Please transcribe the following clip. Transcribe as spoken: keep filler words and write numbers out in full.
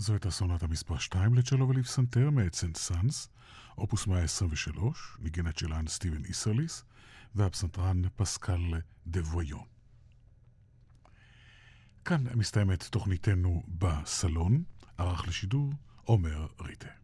זו הייתה סונטה מספר שתיים לצ'לו ולפסנתר מאת סנט סאנס, אופוס מאה עשרים ושלוש, ניגנת שלן סטיבן איסרליס, והפסנתרן פסקל דה וויון. כאן מסתיימת תוכניתנו בסלון, ערך לשידור עומר ריטה.